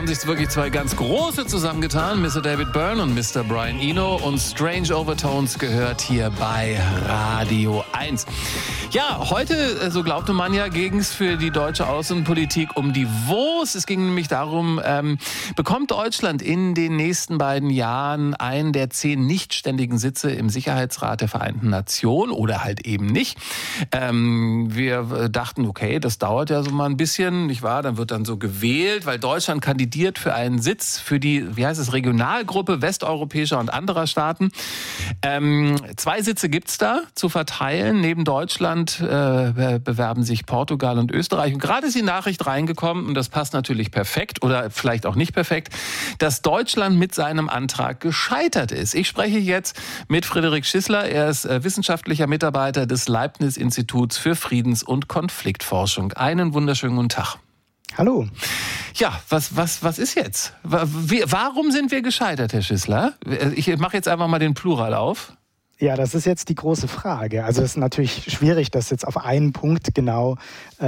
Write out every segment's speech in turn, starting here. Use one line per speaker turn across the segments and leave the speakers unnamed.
haben sich wirklich zwei ganz große zusammengetan, Mr. David Byrne und Mr. Brian Eno, und Strange Overtones gehört hier bei Radio 1. Ja, heute, so glaubte man ja, ging es für die deutsche Außenpolitik um die Wurst. Es ging nämlich darum, bekommt Deutschland in den nächsten beiden Jahren einen der 10 nichtständigen Sitze im Sicherheitsrat der Vereinten Nationen oder halt eben nicht? Wir dachten, okay, das dauert ja so mal ein bisschen, nicht wahr? Dann wird dann so gewählt, weil Deutschland kandidiert für einen Sitz für die, wie heißt es, Regionalgruppe westeuropäischer und anderer Staaten. 2 Sitze gibt's da zu verteilen. Neben Deutschland bewerben sich Portugal und Österreich. Und gerade ist die Nachricht reingekommen, und das passt natürlich perfekt oder vielleicht auch nicht perfekt, dass Deutschland mit seinem Antrag gescheitert ist. Ich spreche jetzt mit Frederik Schissler. Er ist wissenschaftlicher Mitarbeiter des Leibniz-Instituts für Friedens- und Konfliktforschung. Einen wunderschönen guten Tag.
Hallo.
Ja, was ist jetzt? Warum sind wir gescheitert, Herr Schissler? Ich mache jetzt einfach mal den Plural auf.
Ja, das ist jetzt die große Frage. Also es ist natürlich schwierig, das jetzt auf einen Punkt genau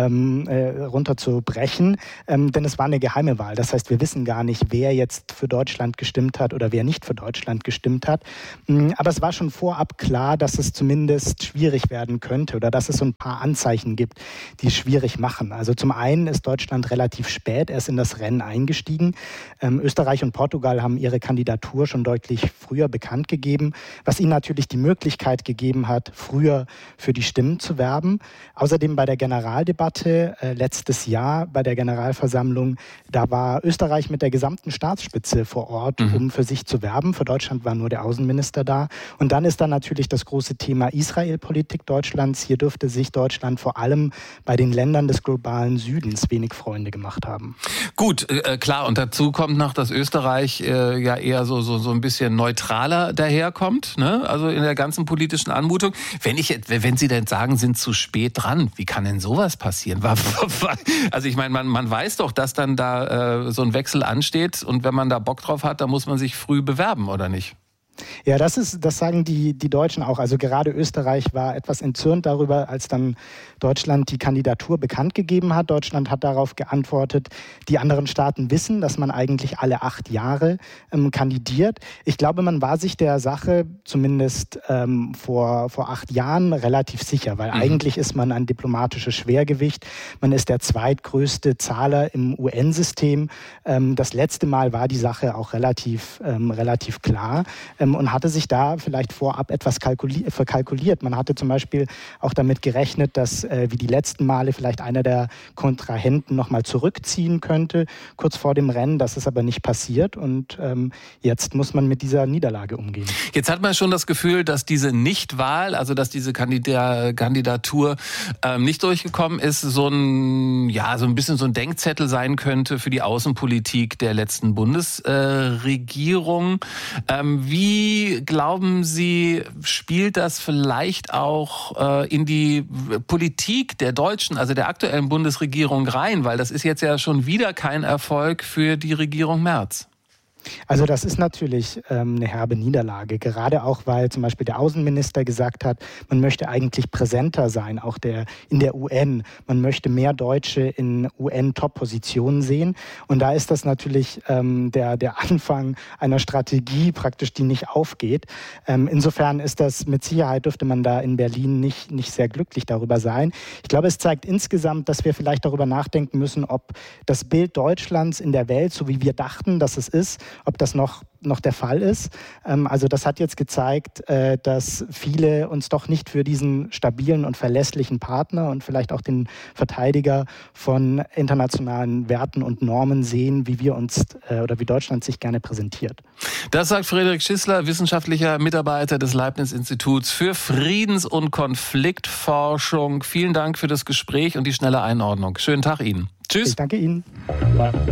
runterzubrechen, denn es war eine geheime Wahl. Das heißt, wir wissen gar nicht, wer jetzt für Deutschland gestimmt hat oder wer nicht für Deutschland gestimmt hat. Aber es war schon vorab klar, dass es zumindest schwierig werden könnte oder dass es so ein paar Anzeichen gibt, die es schwierig machen. Also zum einen ist Deutschland relativ spät erst in das Rennen eingestiegen. Österreich und Portugal haben ihre Kandidatur schon deutlich früher bekannt gegeben, was ihnen natürlich die Möglichkeit gegeben hat, früher für die Stimmen zu werben. Außerdem bei der Generaldebatte letztes Jahr, bei der Generalversammlung, da war Österreich mit der gesamten Staatsspitze vor Ort, um für sich zu werben. Für Deutschland war nur der Außenminister da. Und dann ist dann natürlich das große Thema Israel-Politik Deutschlands. Hier dürfte sich Deutschland vor allem bei den Ländern des globalen Südens wenig Freunde gemacht haben. Gut,
klar. Und dazu kommt noch, dass Österreich ja eher so ein bisschen neutraler daherkommt, ne? Also in der ganzen politischen Anmutung. Wenn Sie denn sagen, sind zu spät dran, wie kann denn sowas passieren? Also ich meine, man weiß doch, dass dann da so ein Wechsel ansteht, und wenn man da Bock drauf hat, dann muss man sich früh bewerben, oder nicht?
Ja, das sagen die Deutschen auch. Also gerade Österreich war etwas entzürnt darüber, als dann Deutschland die Kandidatur bekannt gegeben hat. Deutschland hat darauf geantwortet, die anderen Staaten wissen, dass man eigentlich alle 8 Jahre kandidiert. Ich glaube, man war sich der Sache zumindest vor 8 Jahren relativ sicher, weil eigentlich ist man ein diplomatisches Schwergewicht. Man ist der zweitgrößte Zahler im UN-System. Das letzte Mal war die Sache auch relativ klar. Und hatte sich da vielleicht vorab etwas verkalkuliert. Man hatte zum Beispiel auch damit gerechnet, dass wie die letzten Male vielleicht einer der Kontrahenten nochmal zurückziehen könnte, kurz vor dem Rennen. Das ist aber nicht passiert, und jetzt muss man mit dieser Niederlage umgehen.
Jetzt hat man schon das Gefühl, dass diese Nichtwahl, also dass diese Kandidatur nicht durchgekommen ist, so ein bisschen so ein Denkzettel sein könnte für die Außenpolitik der letzten Bundesregierung. Wie glauben Sie, spielt das vielleicht auch in die Politik der Deutschen, also der aktuellen Bundesregierung rein? Weil das ist jetzt ja schon wieder kein Erfolg für die Regierung Merz.
Also das ist natürlich eine herbe Niederlage, gerade auch, weil zum Beispiel der Außenminister gesagt hat, man möchte eigentlich präsenter sein, auch in der UN. Man möchte mehr Deutsche in UN-Top-Positionen sehen. Und da ist das natürlich der Anfang einer Strategie praktisch, die nicht aufgeht. Insofern ist das mit Sicherheit, dürfte man da in Berlin nicht sehr glücklich darüber sein. Ich glaube, es zeigt insgesamt, dass wir vielleicht darüber nachdenken müssen, ob das Bild Deutschlands in der Welt, so wie wir dachten, dass es ist, ob das noch der Fall ist. Also das hat jetzt gezeigt, dass viele uns doch nicht für diesen stabilen und verlässlichen Partner und vielleicht auch den Verteidiger von internationalen Werten und Normen sehen, wie wir uns oder wie Deutschland sich gerne präsentiert.
Das sagt Frederik Schissler, wissenschaftlicher Mitarbeiter des Leibniz-Instituts für Friedens- und Konfliktforschung. Vielen Dank für das Gespräch und die schnelle Einordnung. Schönen Tag Ihnen. Tschüss.
Ich danke Ihnen.